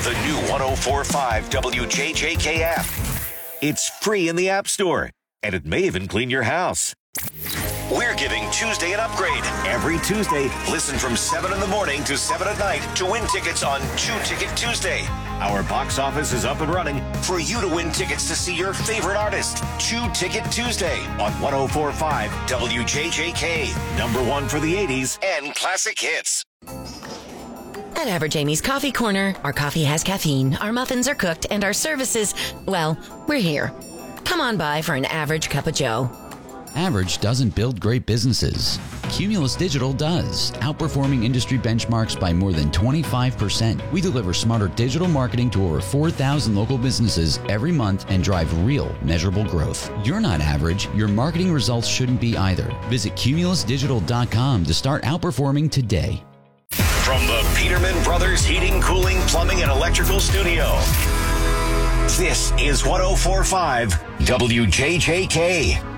the new 104.5 WJJK app. It's free in the App Store, and it may even clean your house. We're giving Tuesday an upgrade. Every Tuesday, listen from 7 in the morning to 7 at night to win tickets on 2 Ticket Tuesday. Our box office is up and running for you to win tickets to see your favorite artist. 2 Ticket Tuesday on 104.5 WJJK. #1 for the 80s and classic hits. At Average Amy's Coffee Corner, our coffee has caffeine, our muffins are cooked, and our services, well, we're here. Come on by for an average cup of joe. Average doesn't build great businesses. Cumulus Digital does, outperforming industry benchmarks by more than 25%. We deliver smarter digital marketing to over 4,000 local businesses every month and drive real, measurable growth. You're not average. Your marketing results shouldn't be either. Visit cumulusdigital.com to start outperforming today. From the Peterman Brothers Heating, Cooling, Plumbing, and Electrical Studio, this is 104.5 WJJK.